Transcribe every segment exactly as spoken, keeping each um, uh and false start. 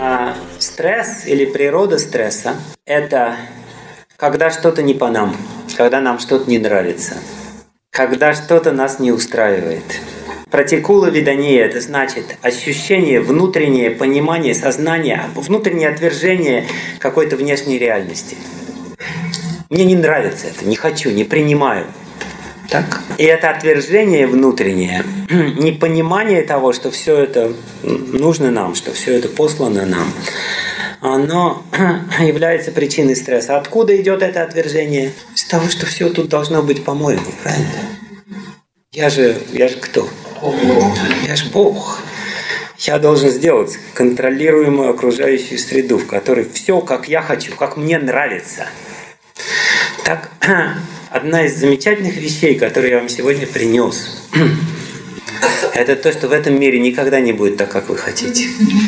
А стресс или природа стресса – это когда что-то не по нам, когда нам что-то не нравится, когда что-то нас не устраивает. Пратикула видания – это значит ощущение, внутреннее понимание, сознание, внутреннее отвержение какой-то внешней реальности. Мне не нравится это, не хочу, не принимаю. Так? И это отвержение внутреннее, непонимание того, что все это нужно нам, что все это послано нам, оно является причиной стресса. Откуда идет это отвержение? Из того, что все тут должно быть по-моему, правильно? Я же, я же кто? Я же Бог. Я должен сделать контролируемую окружающую среду, в которой все, как я хочу, как мне нравится. Так, одна из замечательных вещей, которые я вам сегодня принес, это то, что в этом мире никогда не будет так, как вы хотите.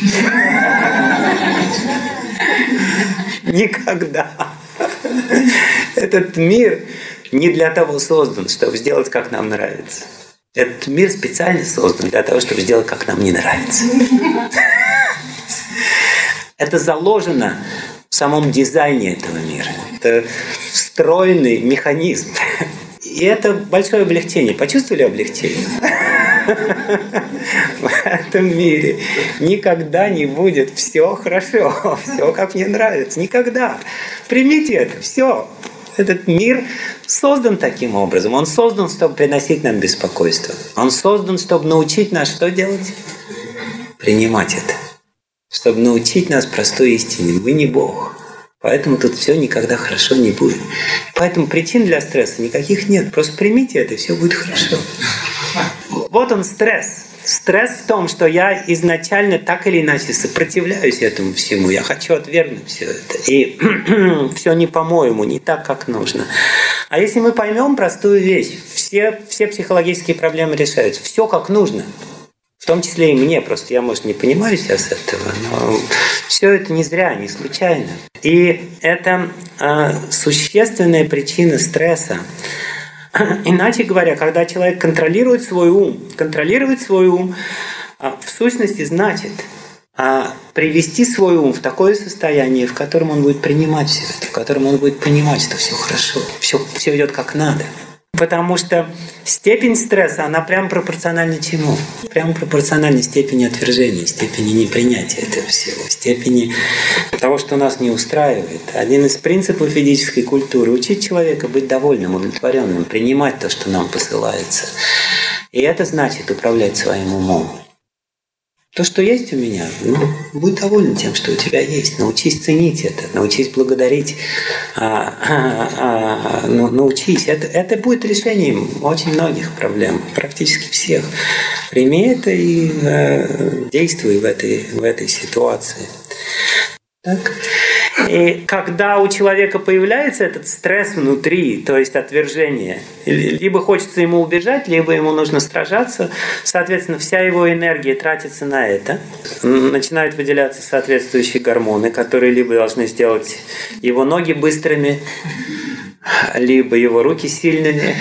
Никогда. Этот мир не для того создан, чтобы сделать, как нам нравится. Этот мир специально создан для того, чтобы сделать, как нам не нравится. Это заложено в самом дизайне этого мира. Это встроенный механизм. И это большое облегчение. Почувствовали облегчение? В этом мире никогда не будет все хорошо, все как мне нравится. Никогда. Примите это. Все. Этот мир создан таким образом. Он создан, чтобы приносить нам беспокойство. Он создан, чтобы научить нас что делать? Принимать это. Чтобы научить нас простой истине. Мы не Бог. Поэтому тут все никогда хорошо не будет. Поэтому причин для стресса никаких нет. Просто примите это, и все будет хорошо. Вот он стресс. Стресс в том, что я изначально так или иначе сопротивляюсь этому всему. Я хочу отвергнуть все это. И все не по-моему, не так, как нужно. А если мы поймем простую вещь, все, все психологические проблемы решаются. Все как нужно. В том числе и мне. Просто я, может, не понимаю сейчас этого, но все это не зря, не случайно. И это э, существенная причина стресса. Иначе говоря, когда человек контролирует свой ум, контролировать свой ум в сущности значит привести свой ум в такое состояние, в котором он будет принимать все это, в котором он будет понимать, что все хорошо, все, все идет как надо. Потому что степень стресса, она прямо пропорциональна чему? Прямо пропорциональна степени отвержения, степени непринятия этого всего, степени того, что нас не устраивает. Один из принципов ведической культуры – учить человека быть довольным, удовлетворенным, принимать то, что нам посылается. И это значит управлять своим умом. То, что есть у меня, ну, будь доволен тем, что у тебя есть. Научись ценить это, научись благодарить, а, а, а, ну, научись. Это, это будет решением очень многих проблем, практически всех. Прими это и э, действуй в этой, в этой ситуации. Так. И когда у человека появляется этот стресс внутри, то есть отвержение, либо хочется ему убежать, либо ему нужно сражаться, соответственно, вся его энергия тратится на это. Начинают выделяться соответствующие гормоны, которые либо должны сделать его ноги быстрыми, либо его руки сильными.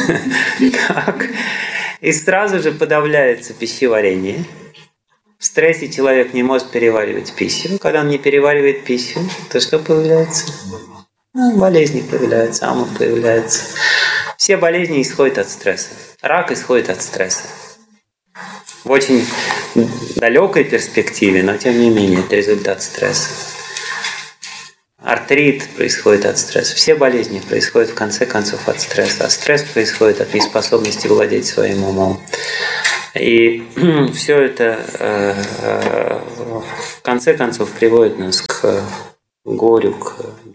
Так. И сразу же подавляется пищеварение. В стрессе человек не может переваривать пищу. Когда он не переваривает пищу, то что появляется? Ну, болезни появляются, амок появляется. Все болезни исходят от стресса. Рак исходит от стресса. В очень далекой перспективе, но тем не менее, это результат стресса. Артрит происходит от стресса. Все болезни происходят в конце концов от стресса. А стресс происходит от неспособности владеть своим умом. И все это в конце концов приводит нас к горю, к